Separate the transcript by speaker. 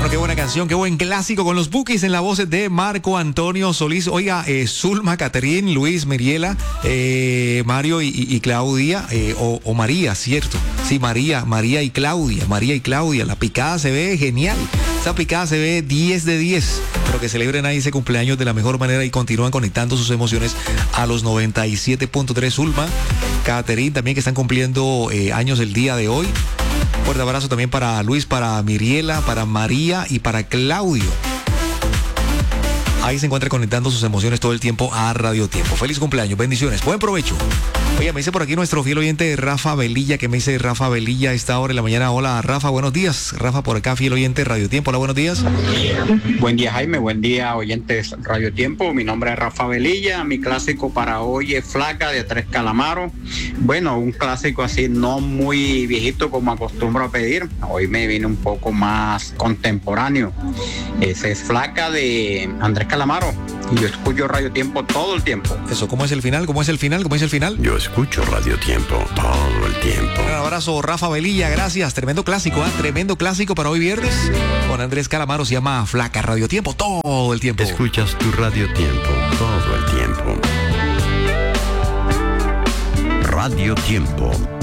Speaker 1: Bueno, qué buena canción, qué buen clásico con los Bukis en la voz de Marco Antonio Solís. Oiga, Zulma, Caterín, Luis, Miriela, Mario y Claudia, o María, ¿cierto? Sí, María y Claudia. La picada se ve genial. Esa picada se ve 10 de 10. Pero que celebren ahí ese cumpleaños de la mejor manera y continúan conectando sus emociones a los 97.3. Zulma, Caterín también, que están cumpliendo años el día de hoy. Fuerte abrazo también para Luis, para Miriela, para María y para Claudio. Ahí se encuentra conectando sus emociones todo el tiempo a Radio Tiempo. Feliz cumpleaños, bendiciones, buen provecho. Oye, me dice por aquí nuestro fiel oyente Rafa Velilla, que me dice Rafa Velilla a esta hora de la mañana. Hola, Rafa, buenos días. Rafa por acá, fiel oyente Radio Tiempo. Hola, buenos días.
Speaker 2: Buen día, Jaime. Buen día, oyentes Radio Tiempo. Mi nombre es Rafa Velilla. Mi clásico para hoy es Flaca de Tres Calamaros. Bueno, un clásico así no muy viejito como acostumbro a pedir. Hoy me viene un poco más contemporáneo. Ese es Flaca de Andrés Calamaro. Y yo escucho Radio Tiempo todo el tiempo.
Speaker 1: Eso, ¿cómo es el final? ¿Cómo es el final?
Speaker 3: Yo escucho Radio Tiempo todo el tiempo.
Speaker 1: Un abrazo, Rafa Velilla, gracias. Tremendo clásico, tremendo clásico para hoy viernes. Con Andrés Calamaro, se llama Flaca. Radio Tiempo todo el tiempo.
Speaker 3: Escuchas tu Radio Tiempo todo el tiempo. Radio Tiempo.